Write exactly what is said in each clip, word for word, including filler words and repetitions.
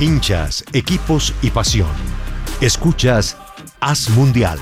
Hinchas, equipos y pasión. Escuchas As Mundial.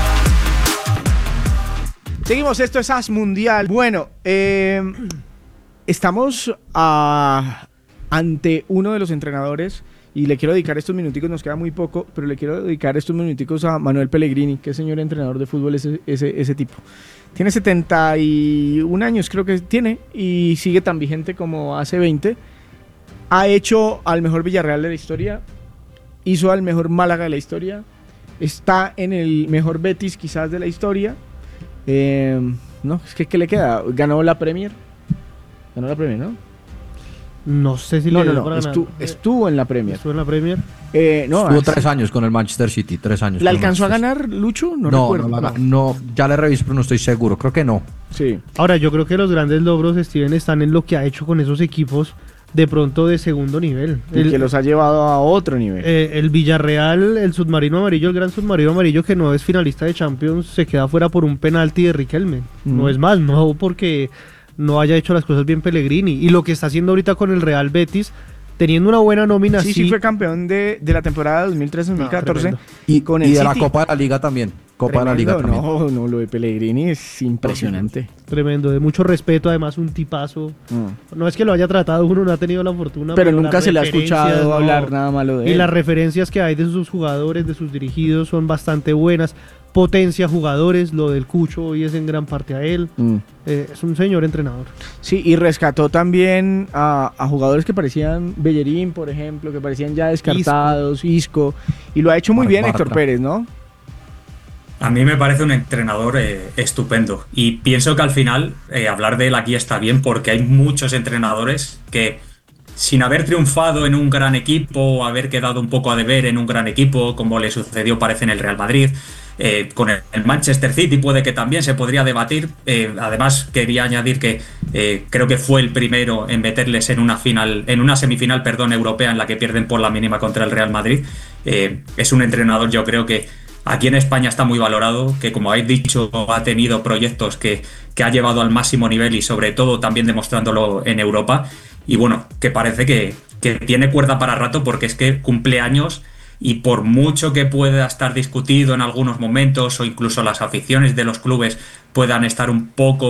Seguimos, esto es As Mundial. Bueno, eh, estamos a, ante uno de los entrenadores y le quiero dedicar estos minuticos, nos queda muy poco, pero le quiero dedicar estos minuticos a Manuel Pellegrini, que es señor entrenador de fútbol, ese, ese, ese tipo. Tiene setenta y un años, creo que tiene, y sigue tan vigente como hace veinte. Ha hecho al mejor Villarreal de la historia, hizo al mejor Málaga de la historia, está en el mejor Betis quizás de la historia. Eh, no, es que ¿qué le queda? Ganó la Premier. Ganó la Premier, ¿no? No sé si no, le no, dio no, para estu- ganar. estuvo en la Premier. Estuvo en la Premier. Eh, no, Estuvo así- tres años con el Manchester City, tres años. ¿La con el alcanzó a Manchester ganar Lucho? No, No, recuerdo. no, la- no, ya le reviso, pero no estoy seguro. Creo que no. Sí. Ahora, yo creo que los grandes logros, Steven, están en lo que ha hecho con esos equipos de pronto de segundo nivel. Y El, que los ha llevado a otro nivel. eh, el Villarreal, el submarino amarillo, el gran submarino amarillo que no es finalista de Champions, se queda fuera por un penalti de Riquelme. Mm. No es más, no porque no haya hecho las cosas bien Pellegrini. Y lo que está haciendo ahorita con el Real Betis, teniendo una buena nómina, sí, sí, sí fue campeón de, de la temporada dos mil trece dos mil catorce. tremendo. y con el Y de la City. Copa de la Liga también. Copa de la Liga Tremendo. también. No, no, lo de Pellegrini es impresionante. tremendo, de mucho respeto, además un tipazo. Mm. No es que lo haya tratado uno, no ha tenido la fortuna. Pero las nunca se le ha referencias, escuchado no. hablar nada malo de Y él. las referencias que hay de sus jugadores, de sus dirigidos, son bastante buenas. Potencia jugadores, lo del Cucho hoy es en gran parte a él. Mm. Eh, es un señor entrenador. Sí, y rescató también a, a jugadores que parecían Bellerín, por ejemplo, que parecían ya descartados, Isco, y lo ha hecho muy Marc bien Bartra. Héctor Pérez, ¿no? A mí me parece un entrenador eh, estupendo y pienso que al final eh, hablar de él aquí está bien porque hay muchos entrenadores que sin haber triunfado en un gran equipo o haber quedado un poco a deber en un gran equipo, como le sucedió parece en el Real Madrid, eh, con el, el Manchester City puede que también se podría debatir. Eh, además quería añadir que eh, creo que fue el primero en meterles en una final, en una semifinal, perdón, europea en la que pierden por la mínima contra el Real Madrid. Eh, es un entrenador, yo creo que aquí en España está muy valorado, que como habéis dicho ha tenido proyectos que, que ha llevado al máximo nivel y sobre todo también demostrándolo en Europa. Y bueno, que parece que, que tiene cuerda para rato porque es que cumple años y por mucho que pueda estar discutido en algunos momentos o incluso las aficiones de los clubes puedan estar un poco